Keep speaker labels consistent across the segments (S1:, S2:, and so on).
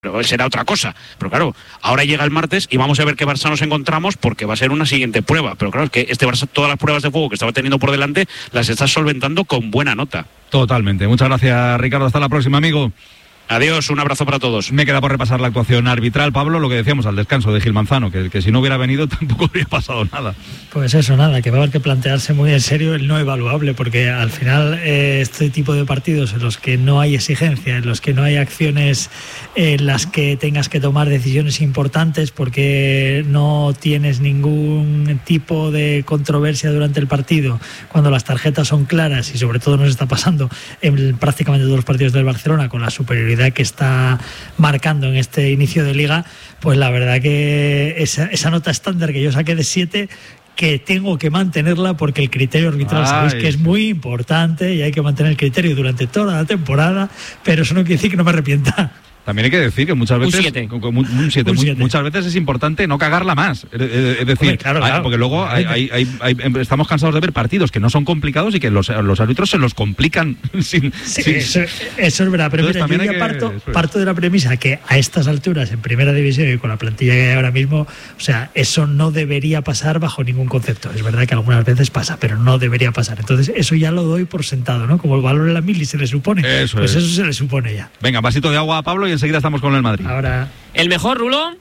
S1: pero será otra cosa. Pero claro, ahora llega el martes y vamos a ver qué Barça nos encontramos, porque va a ser una siguiente prueba. Pero claro, es que este Barça, todas las pruebas de fuego que estaba teniendo por delante, las está solventando con buena nota.
S2: Totalmente. Muchas gracias, Ricardo. Hasta la próxima, amigo.
S1: Adiós, un abrazo para todos.
S2: Me queda por repasar la actuación arbitral, Pablo, lo que decíamos al descanso de Gil Manzano, que si no hubiera venido tampoco habría pasado nada.
S3: Pues eso, nada, que va a haber que plantearse muy en serio el no evaluable, porque al final este tipo de partidos en los que no hay exigencia, en los que no hay acciones en las que tengas que tomar decisiones importantes porque no tienes ningún tipo de controversia durante el partido, cuando las tarjetas son claras, y sobre todo nos está pasando en prácticamente todos los partidos del Barcelona con la superioridad que está marcando en este inicio de liga, pues la verdad que esa nota estándar que yo saqué de 7, que tengo que mantenerla, porque el criterio arbitral sabéis que es muy importante y hay que mantener el criterio durante toda la temporada, pero eso no quiere decir que no me arrepienta.
S2: También hay que decir que muchas veces
S3: un 7.
S2: Muchas veces es importante no cagarla más. Es decir,
S3: hombre, claro.
S2: Porque luego estamos cansados de ver partidos que no son complicados y que los árbitros se los complican sin.
S3: Eso es verdad, pero mira, yo ya parto de la premisa que a estas alturas, en primera división y con la plantilla que hay ahora mismo, o sea, eso no debería pasar bajo ningún concepto. Es verdad que algunas veces pasa, pero no debería pasar. Entonces, eso ya lo doy por sentado, ¿no? Como el valor en la mili se le supone, eso se le supone ya.
S2: Venga, vasito de agua a Pablo y enseguida estamos con el Madrid.
S3: Ahora,
S4: ¿el mejor, Rulo?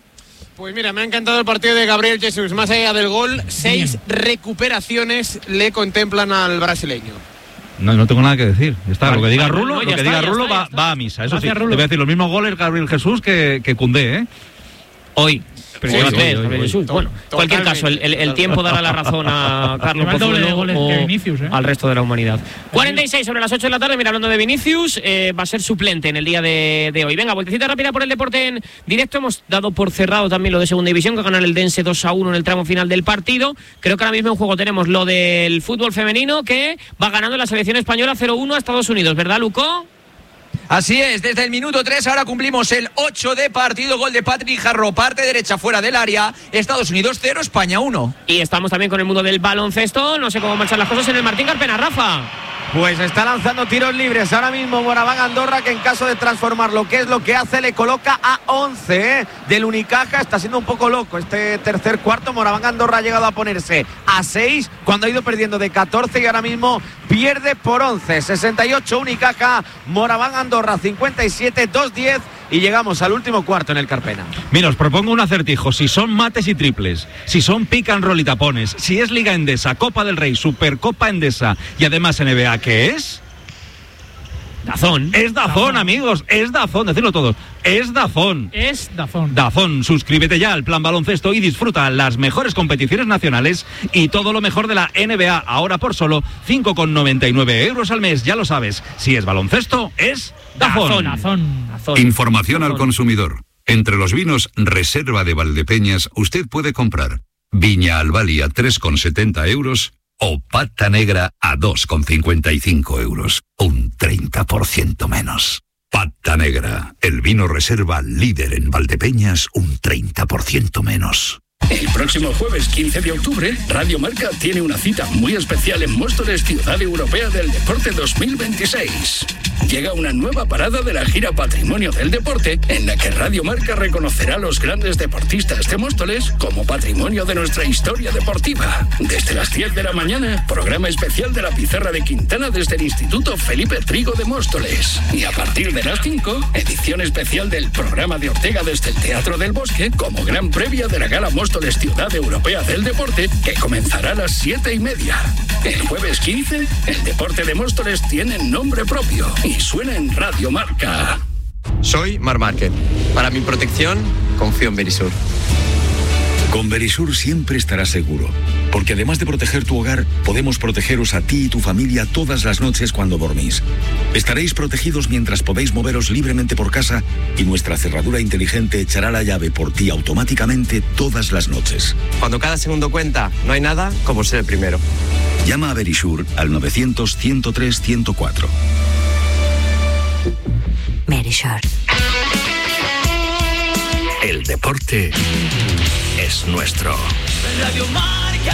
S5: Pues mira, me ha encantado el partido de Gabriel Jesús. Más allá del gol, 6 recuperaciones le contemplan al brasileño.
S2: No tengo nada que decir. Lo que diga Rulo,
S4: está.
S2: Va a misa. Eso
S4: Gracias,
S2: sí,
S4: Rulo.
S2: te voy a decir los mismos goles Gabriel Jesús que Koundé, ¿eh?
S4: Hoy. Pero lleva 3,
S5: hoy.
S4: Bueno, en cualquier caso, el tiempo dará la razón a Carlos Pozuelo o al resto de la humanidad. 46 sobre las 8 de la tarde. Mira, hablando de Vinicius, va a ser suplente en el día de hoy. Venga, vueltecita rápida por el deporte en directo. Hemos dado por cerrado también lo de segunda división, que ganar el Dense 2-1 en el tramo final del partido. Creo que ahora mismo en juego tenemos lo del fútbol femenino, que va ganando la selección española 0-1 a Estados Unidos, ¿verdad, Luco?
S6: Así es, desde el minuto 3 ahora cumplimos el 8 de partido, gol de Patrick Jarro, parte derecha fuera del área, Estados Unidos 0, España 1.
S4: Y estamos también con el mundo del baloncesto, no sé cómo marchan las cosas en el Martín Carpena, Rafa.
S7: Pues está lanzando tiros libres ahora mismo Moraván Andorra, que en caso de transformar lo que es lo que hace, le coloca a 11 del Unicaja. Está siendo un poco loco este tercer cuarto. Moraván Andorra ha llegado a ponerse a 6 cuando ha ido perdiendo de 14 y ahora mismo pierde por 11. 68 Unicaja, Moraván Andorra 57, 2-10. Y llegamos al último cuarto en el Carpena.
S2: Mira, os propongo un acertijo. Si son mates y triples, si son pick and roll y tapones, si es Liga Endesa, Copa del Rey, Supercopa Endesa y además NBA, ¿qué es?
S4: Dazón.
S2: Es Dazón, amigos. Es Dazón. Decidlo todos. Es Dazón.
S3: es Dazón.
S2: Dazón. Suscríbete ya al Plan Baloncesto y disfruta las mejores competiciones nacionales y todo lo mejor de la NBA. Ahora por solo 5,99 euros al mes. Ya lo sabes. Si es baloncesto, es Dazón.
S3: Dazón.
S8: Información al consumidor. Entre los vinos Reserva de Valdepeñas, usted puede comprar Viña Albali a 3,70 euros o Pata Negra a 2,55 euros. Un 30% menos. Pata Negra, el vino Reserva líder en Valdepeñas, un 30% menos.
S9: El próximo jueves 15 de octubre, Radio Marca tiene una cita muy especial en Móstoles, Ciudad Europea del Deporte 2026. Llega una nueva parada de la gira Patrimonio del Deporte, en la que Radio Marca reconocerá a los grandes deportistas de Móstoles como patrimonio de nuestra historia deportiva. Desde las 10 de la mañana, programa especial de la Pizarra de Quintana desde el Instituto Felipe Trigo de Móstoles. Y a partir de las 5, edición especial del programa de Ortega desde el Teatro del Bosque, como gran previa de la Gala Móstoles Ciudad Europea del Deporte, que comenzará a las 7:30. El jueves 15, el deporte de Móstoles tiene nombre propio y suena en Radio Marca.
S10: Soy Marc Márquez. Para mi protección, confío en Verisur.
S11: Con Verisur siempre estarás seguro, porque además de proteger tu hogar, podemos protegeros a ti y tu familia todas las noches cuando dormís. Estaréis protegidos mientras podéis moveros libremente por casa y nuestra cerradura inteligente echará la llave por ti automáticamente todas las noches.
S10: Cuando cada segundo cuenta, no hay nada como ser el primero.
S11: Llama a Verisur al 900-103-104.
S12: Verisur.
S9: El deporte es nuestro.
S6: Radio Marca.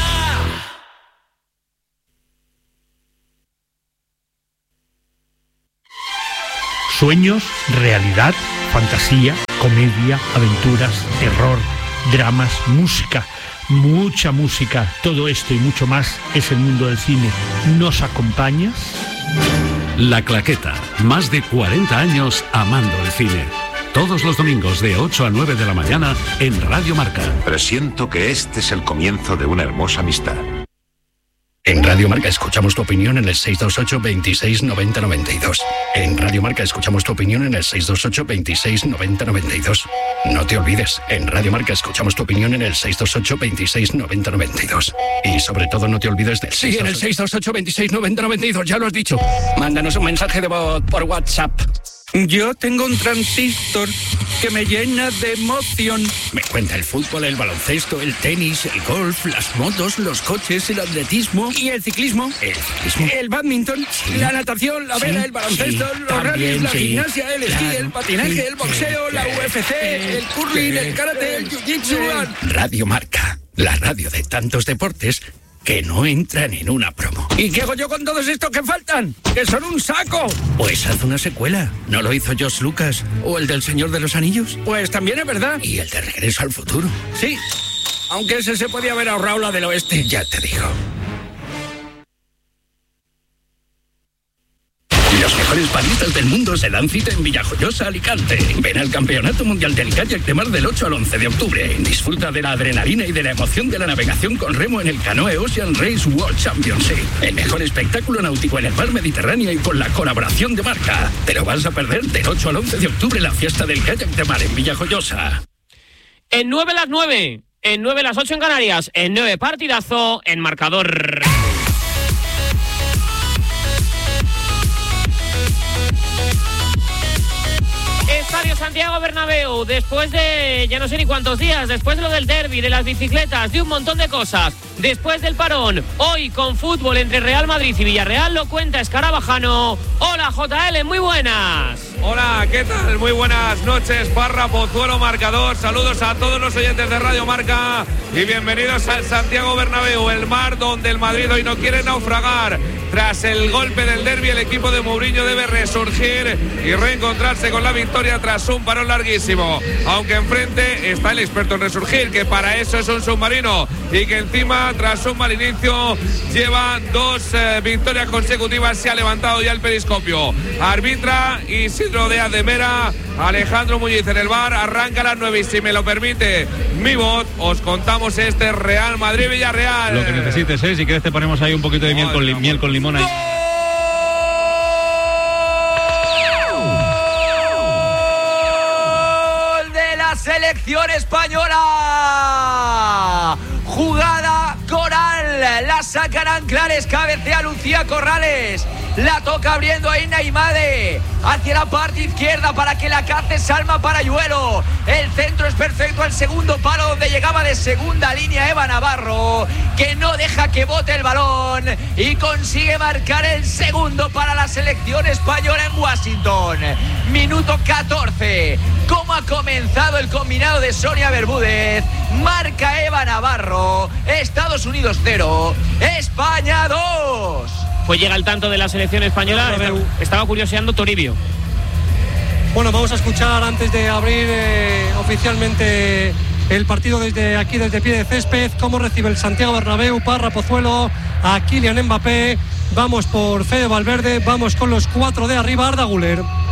S12: Sueños, realidad, fantasía, comedia, aventuras, terror, dramas, música, mucha música. Todo esto y mucho más es el mundo del cine. ¿Nos acompañas?
S13: La Claqueta, más de 40 años amando el cine. Todos los domingos de 8 a 9 de la mañana en Radio Marca.
S14: Presiento que este es el comienzo de una hermosa amistad.
S15: En Radio Marca escuchamos tu opinión en el 628 26 90 92. En Radio Marca escuchamos tu opinión en el 628 26 90 92. No te olvides, en Radio Marca escuchamos tu opinión en el 628 26 90 92. Y sobre todo no te olvides del 628...
S16: Sí, en el 628 26 90 92, ya lo has dicho. Mándanos un mensaje de voz por WhatsApp. Yo tengo un transistor que me llena de emoción. Me cuenta el fútbol, el baloncesto, el tenis, el golf, las motos, los coches, el atletismo y el ciclismo. El badminton, la natación, la vela, el baloncesto, los rallies, la gimnasia, el esquí, el patinaje, el boxeo, la UFC, el curling, el karate, el jiu-jitsu. Radio Marca, la radio de tantos deportes que no entran en una promo. ¿Y qué hago yo con todos estos que faltan? ¡Que son un saco! Pues haz una secuela. ¿No lo hizo George Lucas? ¿O el del Señor de los Anillos? Pues también es verdad. ¿Y el de Regreso al Futuro? Sí, aunque ese se podía haber ahorrado la del oeste. Ya te digo. Los mejores baristas del mundo se dan cita en Villajoyosa, Alicante. Ven al Campeonato Mundial del Kayak de Mar del 8 al 11 de octubre. Disfruta de la adrenalina y de la emoción de la navegación con remo en el Canoe Ocean Race World Championship. El mejor espectáculo náutico en el mar Mediterráneo y con la colaboración de Marca. Te lo vas a perder del 8 al 11 de octubre la fiesta del Kayak de Mar en Villajoyosa.
S4: En 9 las 9, en 9 las 8 en Canarias, en 9 partidazo, en marcador. Estadio Santiago Bernabéu, después de ya no sé ni cuántos días, después de lo del derbi, de las bicicletas, de un montón de cosas, después del parón, hoy con fútbol entre Real Madrid y Villarreal, lo cuenta Escarabajano. Hola JL, muy buenas.
S17: Hola, ¿qué tal? Muy buenas noches, Parra, Pozuelo, marcador. Saludos a todos los oyentes de Radio Marca y bienvenidos al Santiago Bernabéu, el mar donde el Madrid hoy no quiere naufragar. Tras el golpe del derbi, el equipo de Mourinho debe resurgir y reencontrarse con la victoria tras un parón larguísimo. Aunque enfrente está el experto en resurgir, que para eso es un submarino y que encima, tras un mal inicio, lleva 2 victorias consecutivas. Se ha levantado ya el periscopio. Arbitra Isidro Díaz de Mera, Alejandro Muñiz en el bar. Arranca a las 9 y, si me lo permite mi voz, os contamos este Real Madrid-Villarreal.
S2: Lo que necesites, si quieres te ponemos ahí un poquito de miel con limón ahí.
S6: ¡Gol de la selección española! Jugada Coral, la sacarán Clares, cabecea Lucía Corrales, la toca abriendo ahí Naimade hacia la parte izquierda para que la cace Salma Parayuelo. El centro es perfecto al segundo palo, donde llegaba de segunda línea Eva Navarro, que no deja que bote el balón y consigue marcar el segundo para la selección española en Washington. Minuto 14. ¿Cómo ha comenzado el combinado de Sonia Bermúdez? Marca Eva Navarro. Estados Unidos 0, España 2.
S4: Pues llega el tanto de la selección española. Estaba curioseando Toribio.
S18: Bueno, vamos a escuchar antes de abrir oficialmente el partido desde aquí, desde pie de césped, cómo recibe el Santiago Bernabéu. Parra, Pozuelo, a Kylian Mbappé. Vamos por Fede Valverde, vamos con los 4 de arriba. Arda Güler.